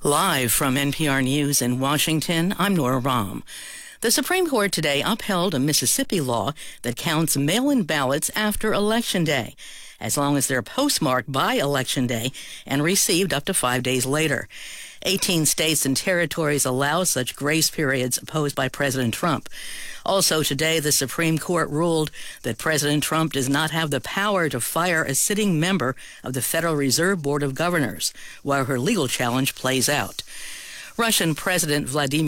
Live from NPR News in Washington, I'm Nora Rahm. The Supreme Court today upheld a Mississippi law that counts mail-in ballots after Election Day, as long as they're postmarked by Election Day and received up to 5 days later. 18 states and territories allow such grace periods opposed by President Trump. Also today, the Supreme Court ruled that President Trump does not have the power to fire a sitting member of the Federal Reserve Board of Governors while her legal challenge plays out. Russian President Vladimir